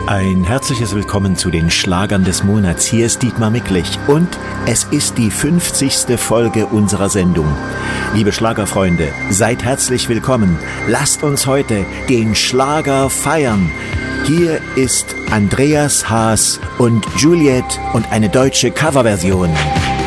Ein herzliches Willkommen zu den Schlagern des Monats. Hier ist Dietmar Micklich und es ist die 50. Folge unserer Sendung. Liebe Schlagerfreunde, seid herzlich willkommen. Lasst uns heute den Schlager feiern. Hier ist Andreas Haas und Juliet und eine deutsche Coverversion.